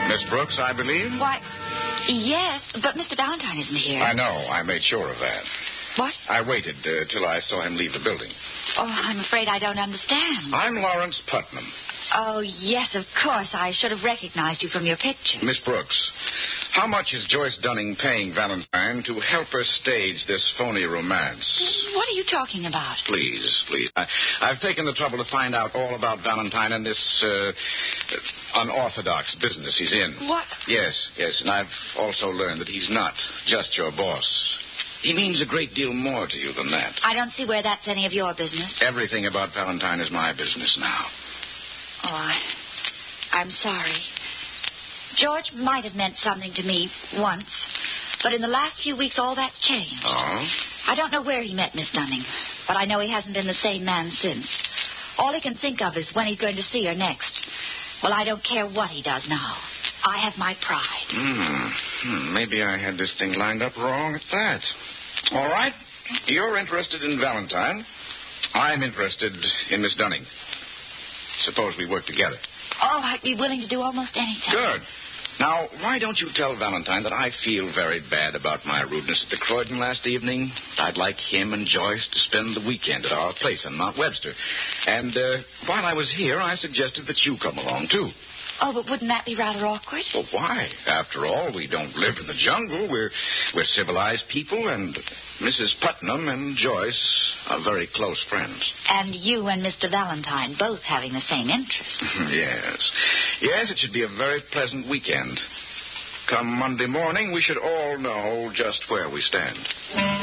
Miss Brooks, I believe? Why, yes, but Mr. Valentine isn't here. I know. I made sure of that. What? I waited till I saw him leave the building. Oh, I'm afraid I don't understand. I'm Lawrence Putnam. Oh, yes, of course. I should have recognized you from your picture. Miss Brooks, how much is Joyce Dunning paying Valentine to help her stage this phony romance? What are you talking about? Please. I've taken the trouble to find out all about Valentine and this unorthodox business he's in. What? Yes, and I've also learned that he's not just your boss. He means a great deal more to you than that. I don't see where that's any of your business. Everything about Valentine is my business now. Oh, I'm sorry. George might have meant something to me once, but in the last few weeks, all that's changed. Oh? I don't know where he met Miss Dunning, but I know he hasn't been the same man since. All he can think of is when he's going to see her next. Well, I don't care what he does now. I have my pride. Maybe I had this thing lined up wrong at that. All right. You're interested in Valentine. I'm interested in Miss Dunning. Suppose we work together. Oh, I'd be willing to do almost anything. Good. Now, why don't you tell Valentine that I feel very bad about my rudeness at the Croydon last evening? I'd like him and Joyce to spend the weekend at our place on Mount Webster. And while I was here, I suggested that you come along, too. Oh, but wouldn't that be rather awkward? Well, why? After all, we don't live in the jungle. We're civilized people, and Mrs. Putnam and Joyce are very close friends. And you and Mr. Valentine both having the same interests. Yes, it should be a very pleasant weekend. Come Monday morning, we should all know just where we stand.